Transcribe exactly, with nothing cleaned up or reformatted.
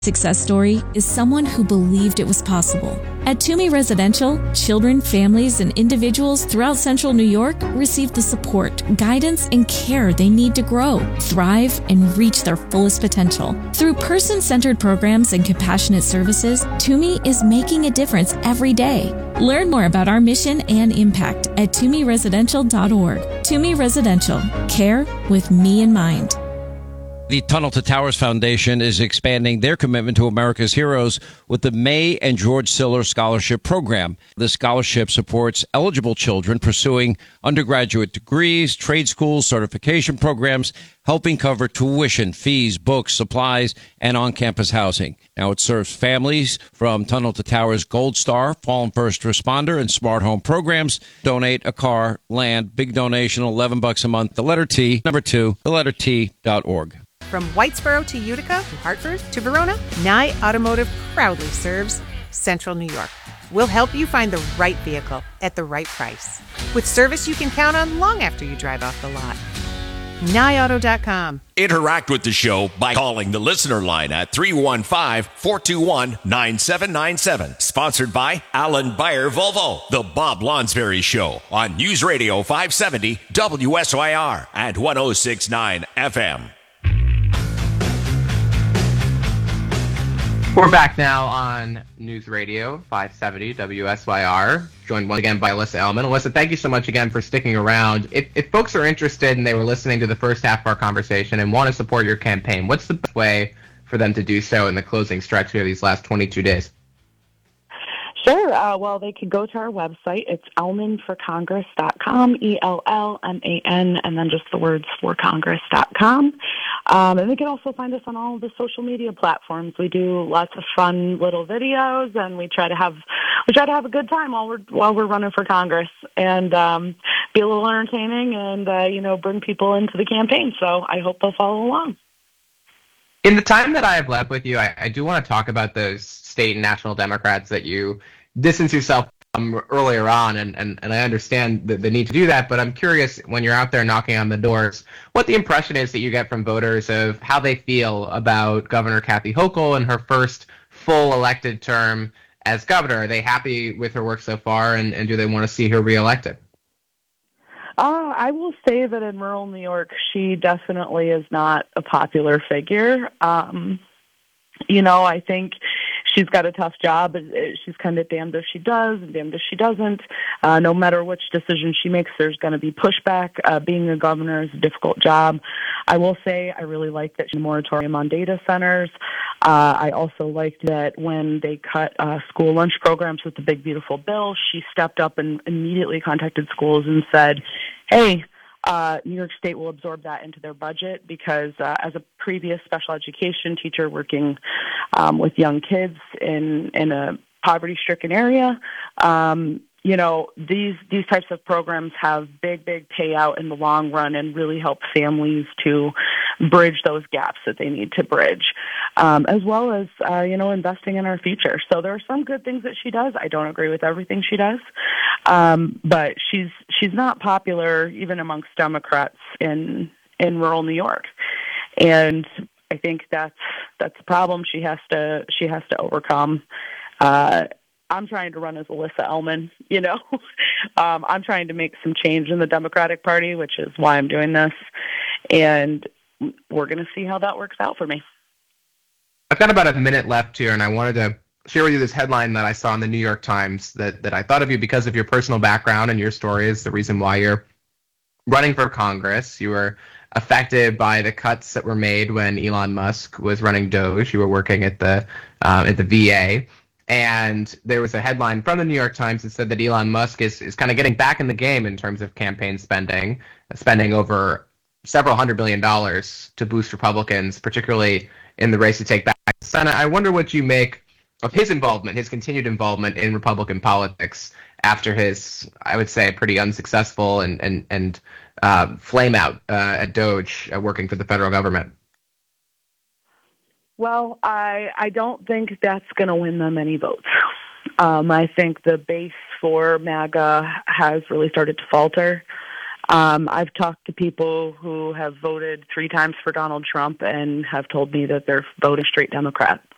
Success story is someone who believed it was possible. At Toomey Residential, children, families, and individuals throughout Central New York receive the support, guidance, and care they need to grow, thrive, and reach their fullest potential. Through person-centered programs and compassionate services, Toomey is making a difference every day. Learn more about our mission and impact at toomey residential dot org. Toomey Residential. Care with me in mind. The Tunnel to Towers Foundation is expanding their commitment to America's heroes with the May and George Siller Scholarship Program. The scholarship supports eligible children pursuing undergraduate degrees, trade schools, certification programs, helping cover tuition, fees, books, supplies, and on-campus housing. Now, it serves families from Tunnel to Towers Gold Star, Fallen First Responder, and Smart Home programs. Donate a car, land, big donation, eleven bucks a month. The letter T, number two, the letter T dot org. From Whitesboro to Utica, to Hartford to Verona, Nye Automotive proudly serves Central New York. We'll help you find the right vehicle at the right price, with service you can count on long after you drive off the lot. Nye Auto dot com. Interact with the show by calling the listener line at three one five, four two one, nine seven nine seven. Sponsored by Alan Bayer Volvo. The Bob Lonsberry Show on News Radio five seventy W S Y R and one oh six point nine F M. We're back now on News Radio five seventy W S Y R, joined once again by Alyssa Elman. Alyssa, thank you so much again for sticking around. If, if folks are interested and they were listening to the first half of our conversation and want to support your campaign, what's the best way for them to do so in the closing stretch here these last twenty-two days? Sure. Uh, well, they could go to our website. It's elman for congress dot com, E L L M A N, and then just the words for congress dot com. Um, and they can also find us on all of the social media platforms. We do lots of fun little videos, and we try to have we try to have a good time while we're while we're running for Congress, and um, be a little entertaining, and uh, you know, bring people into the campaign. So I hope they'll follow along. In the time that I have left with you, I, I do want to talk about those state and national Democrats that you distance yourself from earlier on, and, and, and I understand the, the need to do that, but I'm curious, when you're out there knocking on the doors, what the impression is that you get from voters of how they feel about Governor Kathy Hochul and her first full elected term as governor. Are they happy with her work so far, and, and do they want to see her reelected? Uh, I will say that in rural New York, she definitely is not a popular figure. Um, you know, I think she's got a tough job. She's kind of damned if she does and damned if she doesn't. Uh, no matter which decision she makes, there's going to be pushback. Uh, being a governor is a difficult job. I will say I really like that she's a moratorium on data centers. Uh, I also liked that when they cut uh, school lunch programs with the Big Beautiful Bill, she stepped up and immediately contacted schools and said, hey, Uh, New York State will absorb that into their budget, because uh, as a previous special education teacher working um, with young kids in, in a poverty-stricken area, um, you know, these these types of programs have big, big payout in the long run and really help families to bridge those gaps that they need to bridge, um, as well as, uh, you know, investing in our future. So there are some good things that she does. I don't agree with everything she does, um, but she's she's not popular even amongst Democrats in in rural New York, and I think that's that's a problem she has to she has to overcome. Uh, I'm trying to run as Alyssa Elman, you know. um, I'm trying to make some change in the Democratic Party, which is why I'm doing this, and we're going to see how that works out for me. I've got about a minute left here, and I wanted to share with you this headline that I saw in the New York Times that, that I thought of you because of your personal background, and your story is the reason why you're running for Congress. You were affected by the cuts that were made when Elon Musk was running Doge. You were working at the uh, at the V A, and there was a headline from the New York Times that said that Elon Musk is, is kind of getting back in the game in terms of campaign spending, spending over several hundred billion dollars to boost Republicans, particularly in the race to take back the Senate. I wonder what you make of his involvement, his continued involvement in Republican politics after his, I would say, pretty unsuccessful and and and uh, flame out uh, at Doge, uh, working for the federal government. Well, I I don't think that's going to win them any votes. Um, I think the base for MAGA has really started to falter. Um, I've talked to people who have voted three times for Donald Trump and have told me that they're voting straight Democrat.